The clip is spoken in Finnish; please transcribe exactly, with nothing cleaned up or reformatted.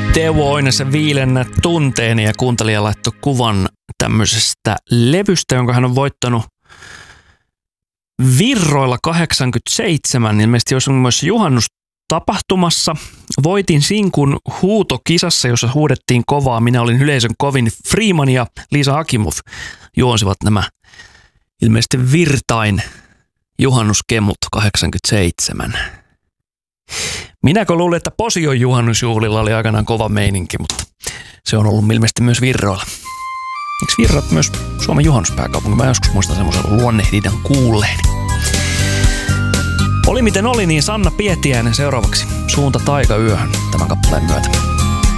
Teuvo Oinosen Viilennä tunteeni ja kuuntelija laittoi kuvan tämmöisestä levystä, jonka hän on voittanut Virroilla kahdeksankymmentäseitsemän. Ilmeisesti olisi myös juhannustapahtumassa. Voitin sinkun huutokisassa, jossa huudettiin kovaa. Minä olin yleisön kovin. Freeman ja Liisa Akimov juonsivat nämä ilmeisesti Virtain juhannuskemut kahdeksankymmentäseitsemän. Minäkö luulin, että Posion juhannusjuhlilla oli aikanaan kova meininki, mutta se on ollut ilmeisesti myös Virroilla. Eikö Virrat myös Suomen juhannuspääkaupunki? Mä joskus muistan semmoisen luonnehdidan kuulleeni. Oli miten oli, niin Sanna Pietiäinen seuraavaksi Suunta taikayöhön tämän kappaleen myötä.